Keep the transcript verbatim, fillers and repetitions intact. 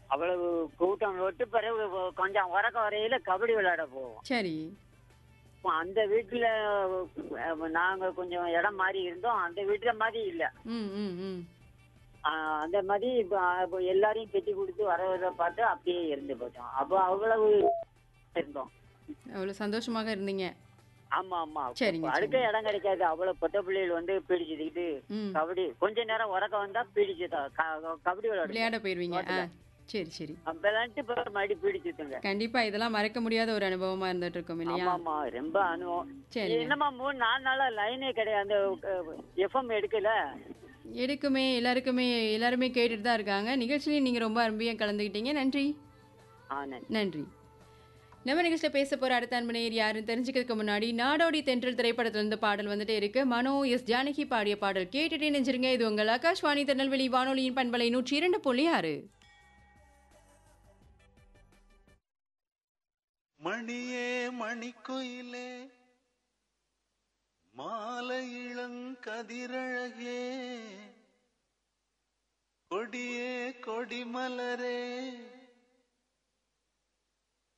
அவ்வளவு கூட்டம் விட்டு பிறகு கொஞ்சம் உறக்க வரையில கபடி விளையாட போவோம். சரி. அப்ப அந்த வீட்டுல அஹ், நாங்க கொஞ்சம் இடம் மாறி இருந்தோம். அந்த வீட்டுல மாதிரி இல்ல. ம், ம், ம். ஆஹ், அந்த மாதிரி இப்ப, இப்ப எல்லாரையும் கெட்டி கொடுத்து வரவரை பார்த்து அப்படியே இருந்து போச்சோம். அப்போ அவ்வளவு இருந்தோம். அவ்வளோ சந்தோஷமாக இருந்தீங்க. ஆமா ஆமா. சரிங்க, அடுக்க சரிங்க. இடம் கிடைக்காது. அவ்வளவு பொட்ட பிள்ளைகள் வந்து பீடிச்சுக்கிட்டு ம். கபடி கொஞ்ச நேரம் உறக்க வந்தா பீடிச்சு த- க- கபடி விளையாடுவோம் விளையாட போயிருவீங்க. ஆ. ரோட்ல. சரி, சரி. விளையாண்டு இப்ப மறுபடியும் பீடிச்சுட்டுங்க. கண்டிப்பா இதெல்லாம் மறக்க முடியாத ஒரு அனுபவமா இருந்துட்டு இருக்கும் இல்லையா? ஆமா ஆமா. ரொம்ப அனுபவம். சரிங்க. என்னமா மூணு நாலு நாளா லைனே கிடையாது. அந்த எஃப்எம் எடுக்கல. எடுக்குமே எல்லாருக்குமே எல்லாருமே கேட்டுட்டு தான் இருக்காங்க. நிகழ்ச்சியிலையும் நீங்க ரொம்ப அருமையா கலந்துக்கிட்டீங்க. நன்றி. ஆனே. நன்றி. நம்ம நிகழ்ச்சியில் பேச போற அடுத்த அன்பனையர் யாருன்னு தெரிஞ்சுக்கிறதுக்கு முன்னாடி நாடோடி தென்றல் திரைப்படத்துல இருந்து பாடல் வந்துட்டே இருக்கு. மனோ எஸ் ஜானகி பாடிய பாடல் கேட்டுட்டே நெஞ்சிருங்க. இது உங்கள் ஆகாஷ்வாணி திருநெல்வேலி வானொலியின் பண்பலை நூற்றி இரண்டு புள்ளி ஆறு. மணியே மணிக்குயிலே மாலை இளங்கதிரழகே கொடியே கொடிமலரே